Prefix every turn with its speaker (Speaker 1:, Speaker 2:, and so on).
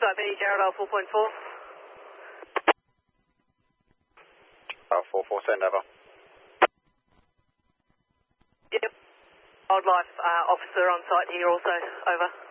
Speaker 1: Site B, Jarrahdale 4.4.
Speaker 2: 4-4, send over.
Speaker 1: Yep. Wildlife officer on site here also, over.